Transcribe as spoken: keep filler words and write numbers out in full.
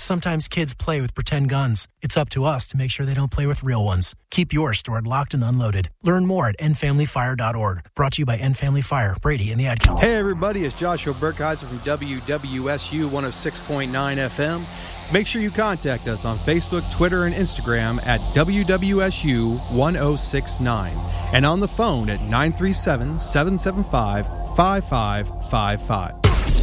Sometimes kids play with pretend guns. It's up to us to make sure they don't play with real ones. Keep yours stored locked and unloaded. Learn more at end family fire dot org. Brought to you by End Family Fire, Brady, and the Ad Council. Hey, everybody, it's Joshua Burkheiser from W W S U one oh six point nine F M. Make sure you contact us on Facebook, Twitter, and Instagram at W W S U one oh six nine and on the phone at nine three seven, seven seven five, five five five five.